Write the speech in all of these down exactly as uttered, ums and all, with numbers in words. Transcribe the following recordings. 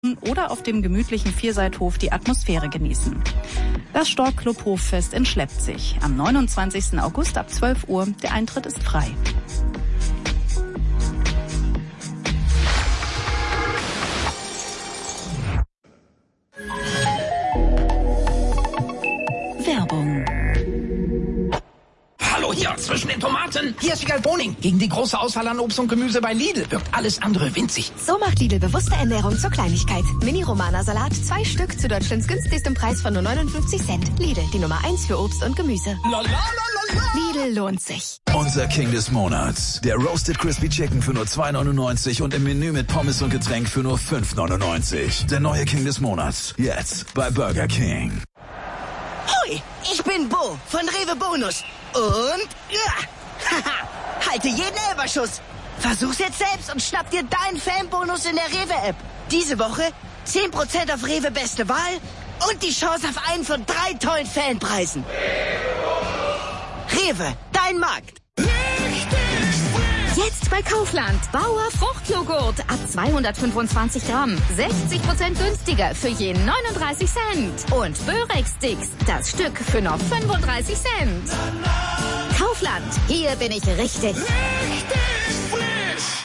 oder auf dem gemütlichen Vierseithof die Atmosphäre genießen. Das Stork-Club Hoffest in Schleppzig. Am neunundzwanzigsten August ab zwölf Uhr. Der Eintritt ist frei. Werbung. Hallo hier, zwischen den Tomaten. Hier ist Wiegald Boning. Gegen die große Auswahl an Obst und Gemüse bei Lidl wirkt alles andere winzig. So macht Lidl bewusste Ernährung zur Kleinigkeit. Mini-Romana-Salat, zwei Stück zu Deutschlands günstigstem Preis von nur neunundfünfzig Cent. Lidl, die Nummer eins für Obst und Gemüse. La, la, la, la, la. Lidl lohnt sich. Unser King des Monats. Der Roasted Crispy Chicken für nur zwei neunundneunzig und im Menü mit Pommes und Getränk für nur fünf neunundneunzig. Der neue King des Monats. Jetzt bei Burger King. Hoi, ich bin Bo von Rewe Bonus. Und, ja, haha, halte jeden Elberschuss. Versuch's jetzt selbst und schnapp dir deinen Fanbonus in der Rewe-App. Diese Woche zehn Prozent auf Rewe Beste Wahl und die Chance auf einen von drei tollen Fanpreisen. Rewe, dein Markt. Jetzt bei Kaufland. Bauer Fruchtjoghurt ab zweihundertfünfundzwanzig Gramm. sechzig Prozent günstiger für je neununddreißig Cent. Und Börek-Sticks, das Stück für noch fünfunddreißig Cent. Kaufland, hier bin ich richtig. Richtig frisch.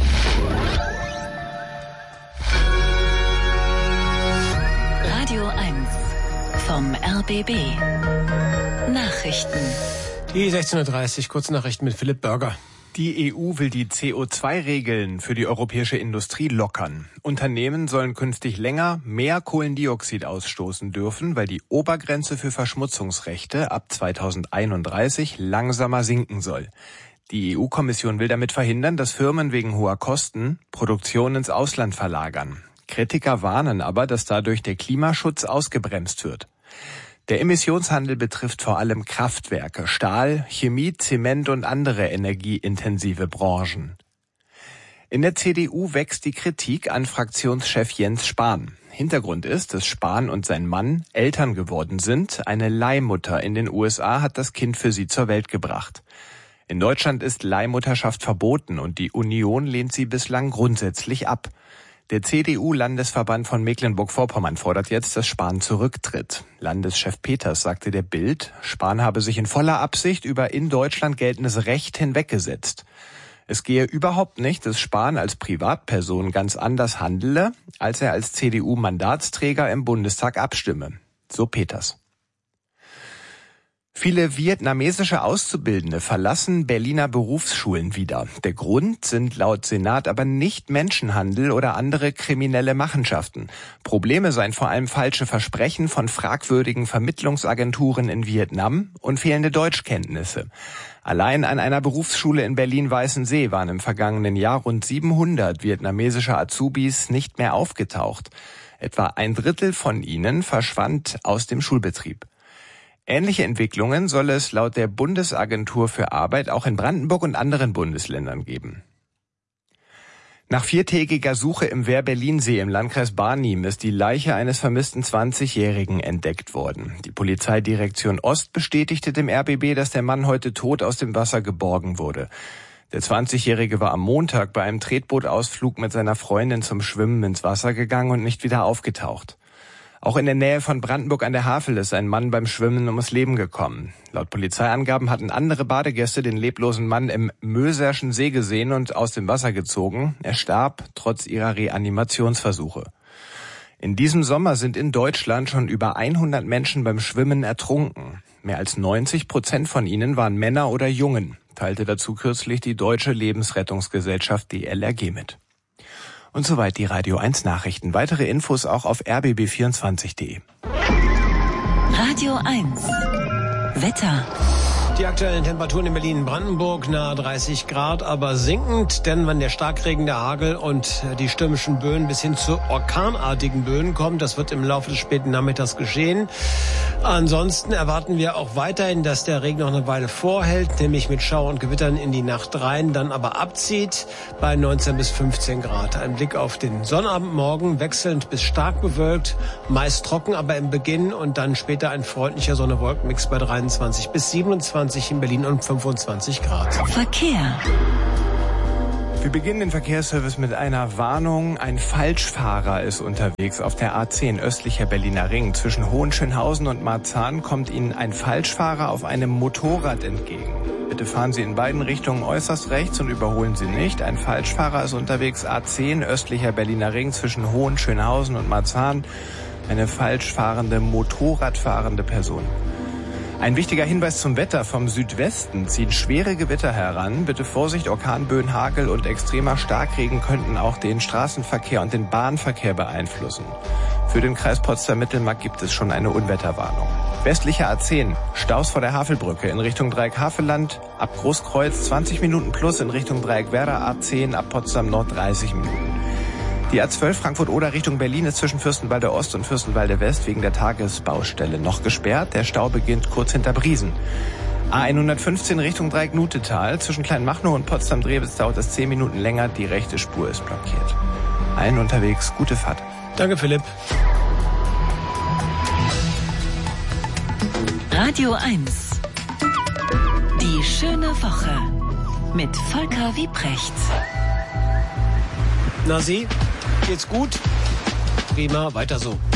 Radio eins vom R B B. Nachrichten. Die sechzehn Uhr dreißig, Kurznachrichten mit Philipp Börger. Die E U will die C O zwei Regeln für die europäische Industrie lockern. Unternehmen sollen künftig länger mehr Kohlendioxid ausstoßen dürfen, weil die Obergrenze für Verschmutzungsrechte ab zweitausendeinunddreißig langsamer sinken soll. Die E U-Kommission will damit verhindern, dass Firmen wegen hoher Kosten Produktion ins Ausland verlagern. Kritiker warnen aber, dass dadurch der Klimaschutz ausgebremst wird. Der Emissionshandel betrifft vor allem Kraftwerke, Stahl, Chemie, Zement und andere energieintensive Branchen. In der C D U wächst die Kritik an Fraktionschef Jens Spahn. Hintergrund ist, dass Spahn und sein Mann Eltern geworden sind. Eine Leihmutter in den U S A hat das Kind für sie zur Welt gebracht. In Deutschland ist Leihmutterschaft verboten und die Union lehnt sie bislang grundsätzlich ab. Der C D U-Landesverband von Mecklenburg-Vorpommern fordert jetzt, dass Spahn zurücktritt. Landeschef Peters sagte der Bild, Spahn habe sich in voller Absicht über in Deutschland geltendes Recht hinweggesetzt. Es gehe überhaupt nicht, dass Spahn als Privatperson ganz anders handele, als er als C D U-Mandatsträger im Bundestag abstimme. So Peters. Viele vietnamesische Auszubildende verlassen Berliner Berufsschulen wieder. Der Grund sind laut Senat aber nicht Menschenhandel oder andere kriminelle Machenschaften. Probleme seien vor allem falsche Versprechen von fragwürdigen Vermittlungsagenturen in Vietnam und fehlende Deutschkenntnisse. Allein an einer Berufsschule in Berlin-Weißensee waren im vergangenen Jahr rund siebenhundert vietnamesische Azubis nicht mehr aufgetaucht. Etwa ein Drittel von ihnen verschwand aus dem Schulbetrieb. Ähnliche Entwicklungen soll es laut der Bundesagentur für Arbeit auch in Brandenburg und anderen Bundesländern geben. Nach viertägiger Suche im Wehr-Berlin-See im Landkreis Barnim ist die Leiche eines vermissten zwanzigjährigen entdeckt worden. Die Polizeidirektion Ost bestätigte dem R B B, dass der Mann heute tot aus dem Wasser geborgen wurde. Der zwanzigjährige war am Montag bei einem Tretbootausflug mit seiner Freundin zum Schwimmen ins Wasser gegangen und nicht wieder aufgetaucht. Auch in der Nähe von Brandenburg an der Havel ist ein Mann beim Schwimmen ums Leben gekommen. Laut Polizeiangaben hatten andere Badegäste den leblosen Mann im Möserschen See gesehen und aus dem Wasser gezogen. Er starb trotz ihrer Reanimationsversuche. In diesem Sommer sind in Deutschland schon über hundert Menschen beim Schwimmen ertrunken. Mehr als neunzig Prozent von ihnen waren Männer oder Jungen, teilte dazu kürzlich die Deutsche Lebensrettungsgesellschaft D L R G mit. Und soweit die Radio eins Nachrichten. Weitere Infos auch auf r b b vierundzwanzig punkt d e. Radio eins Wetter. Die aktuellen Temperaturen in Berlin und Brandenburg nahe dreißig Grad, aber sinkend, denn wenn der Starkregen, der Hagel und die stürmischen Böen bis hin zu orkanartigen Böen kommen, das wird im Laufe des späten Nachmittags geschehen. Ansonsten erwarten wir auch weiterhin, dass der Regen noch eine Weile vorhält, nämlich mit Schauer und Gewittern in die Nacht rein, dann aber abzieht bei neunzehn bis fünfzehn Grad. Ein Blick auf den Sonnabendmorgen, wechselnd bis stark bewölkt, meist trocken, aber im Beginn und dann später ein freundlicher Sonne-Wolken-Mix bei dreiundzwanzig bis siebenundzwanzig in Berlin und fünfundzwanzig Grad. Verkehr. Wir beginnen den Verkehrsservice mit einer Warnung. Ein Falschfahrer ist unterwegs auf der A zehn östlicher Berliner Ring. Zwischen Hohenschönhausen und Marzahn kommt Ihnen ein Falschfahrer auf einem Motorrad entgegen. Bitte fahren Sie in beiden Richtungen äußerst rechts und überholen Sie nicht. Ein Falschfahrer ist unterwegs, A zehn östlicher Berliner Ring zwischen Hohenschönhausen und Marzahn. Eine falsch fahrende, Motorradfahrende Person. Ein wichtiger Hinweis zum Wetter. Vom Südwesten ziehen schwere Gewitter heran. Bitte Vorsicht, Orkanböen, Hagel und extremer Starkregen könnten auch den Straßenverkehr und den Bahnverkehr beeinflussen. Für den Kreis Potsdam-Mittelmark gibt es schon eine Unwetterwarnung. Westliche A zehn, Staus vor der Havelbrücke in Richtung Dreieck Havelland, ab Großkreuz zwanzig Minuten plus, in Richtung Dreieck Werder A zehn, ab Potsdam Nord dreißig Minuten. Die A zwölf Frankfurt-Oder Richtung Berlin ist zwischen Fürstenwalde Ost und Fürstenwalde West wegen der Tagesbaustelle noch gesperrt. Der Stau beginnt kurz hinter Briesen. A hundertfünfzehn Richtung Dreieck Nutetal. Zwischen Kleinmachnow und Potsdam-Drewitz dauert es zehn Minuten länger. Die rechte Spur ist blockiert. Allen unterwegs gute Fahrt. Danke, Philipp. Radio eins. Die schöne Woche mit Volker Wiebrecht. Na Sie, geht's gut? Prima, weiter so.